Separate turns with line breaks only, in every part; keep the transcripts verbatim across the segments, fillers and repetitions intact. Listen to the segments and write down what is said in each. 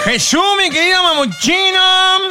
Jesús, mi querido mamuchino.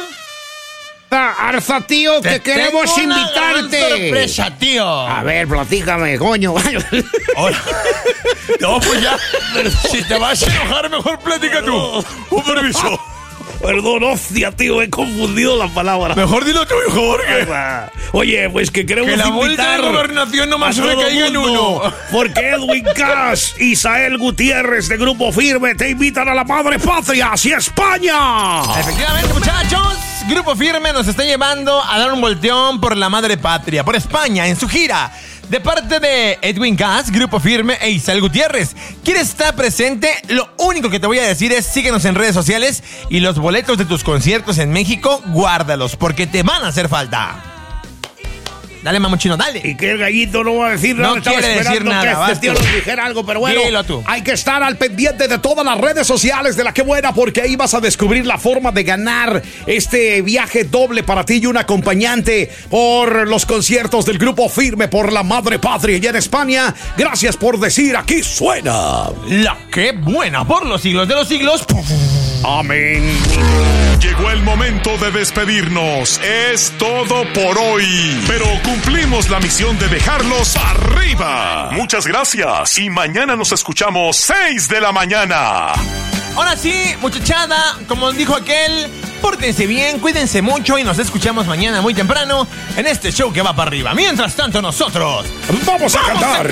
Arza, tío, que
Te
queremos
tengo una
invitarte.
gran sorpresa, tío.
A ver, platícame, coño.
Hola. No, pues ya. Si te vas a enojar, mejor platica tú. Un permiso.
Perdón, hostia, tío, he confundido las palabras.
Mejor dilo tú, hijo Jorge.
Oye, pues que queremos
Que la multa
invitar
de gobernación no
a
más
todo
recaiga en
mundo,
uno.
porque Edwin Cass y Isael Gutiérrez de Grupo Firme te invitan a la madre patria hacia España.
Efectivamente, muchachos, Grupo Firme nos está llevando a dar un volteón por la madre patria, por España, en su gira. De parte de Edwin Cass, Grupo Firme e Isael Gutiérrez. ¿Quieres estar presente? Lo único que te voy a decir es síguenos en redes sociales y los boletos de tus conciertos en México, guárdalos, porque te van a hacer falta. Dale, mamuchino, dale.
Y que el gallito no va a decir nada.
No
Estaba
quiere decir
esperando
nada,
que este
vas
tío
tú.
nos dijera algo, pero bueno,
Dilo tú.
hay que estar al pendiente de todas las redes sociales de La Qué Buena, porque ahí vas a descubrir la forma de ganar este viaje doble para ti y un acompañante por los conciertos del Grupo Firme por la madre patria y en España. Gracias por decir, aquí suena
La Qué Buena, por los siglos de los siglos.
amén.
Llegó el momento de despedirnos. Es todo por hoy. Pero cumplimos la misión de dejarlos arriba. Muchas gracias. Y mañana nos escuchamos seis de la mañana.
Ahora sí, muchachada, como dijo aquel, pórtense bien, cuídense mucho y nos escuchamos mañana muy temprano en este show que va para arriba. Mientras tanto, nosotros
Vamos a cantar.